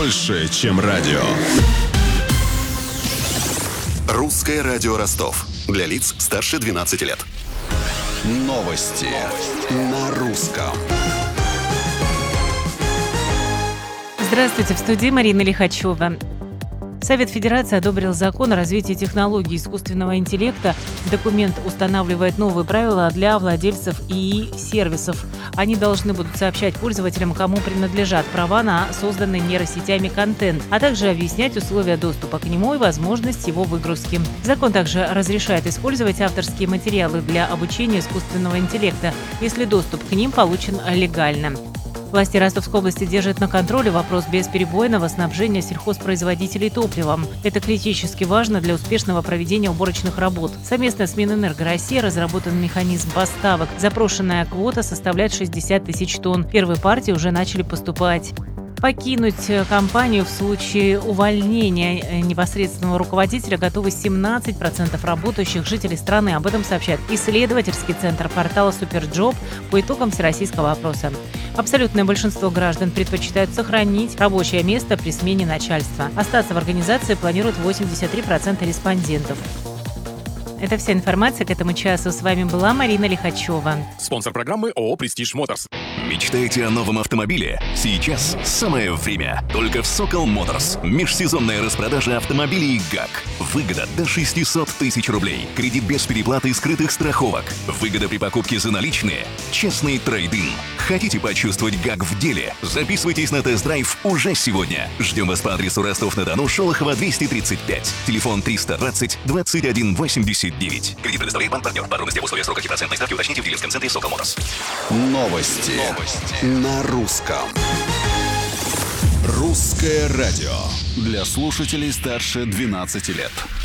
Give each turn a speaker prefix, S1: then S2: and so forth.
S1: больше, чем радио.
S2: Русское радио Ростов. Для лиц старше 12 лет. Новости на русском.
S3: Здравствуйте, в студии Марина Лихачева. Совет Федерации одобрил закон о развитии технологий искусственного интеллекта. Документ устанавливает новые правила для владельцев ИИ-сервисов. Они должны будут сообщать пользователям, кому принадлежат права на созданный нейросетями контент, а также объяснять условия доступа к нему и возможность его выгрузки. Закон также разрешает использовать авторские материалы для обучения искусственного интеллекта, если доступ к ним получен легально. Власти Ростовской области держат на контроле вопрос бесперебойного снабжения сельхозпроизводителей топливом. Это критически важно для успешного проведения уборочных работ. Совместно с Минэнерго России разработан механизм поставок. Запрошенная квота составляет 60 тысяч тонн. Первые партии уже начали поступать. Покинуть компанию в случае увольнения непосредственного руководителя готовы 17% работающих жителей страны. Об этом сообщает исследовательский центр портала Суперджоп по итогам всероссийского опроса. Абсолютное большинство граждан предпочитают сохранить рабочее место при смене начальства. Остаться в организации планируют 83% респондентов. Это вся информация к этому часу. С вами была Марина Лихачева.
S4: Спонсор программы ООО «Престиж Моторс».
S5: Мечтаете о новом автомобиле? Сейчас самое время. Только в Сокол Моторс. Межсезонная распродажа автомобилей ГАК. Выгода до 600 тысяч рублей. Кредит без переплаты и скрытых страховок. Выгода при покупке за наличные. Честный трейд-ин. Хотите почувствовать ГАК в деле? Записывайтесь на тест-драйв уже сегодня. Ждем вас по адресу Ростов-на-Дону, Шолохова, 235. Телефон 320 21 89. Кредит предоставляет банк-партнер. Подробности об условиях, сроках и процентной ставки уточните в дилерском центре Сокол Моторс.
S2: Новости на русском. Русское радио. Для слушателей старше 12 лет.